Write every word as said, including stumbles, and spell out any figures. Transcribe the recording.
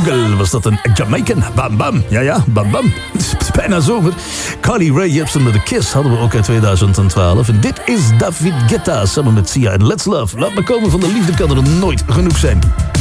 Jungle was dat, een Jamaican. Bam Bam. Ja, ja, Bam Bam. Het is bijna zomer. Carly Rae Jepsen met The Kiss hadden we ook uit tweeduizend twaalf. En dit is David Guetta samen met Sia en Let's Love. Laat me komen, van de liefde kan er nooit genoeg zijn.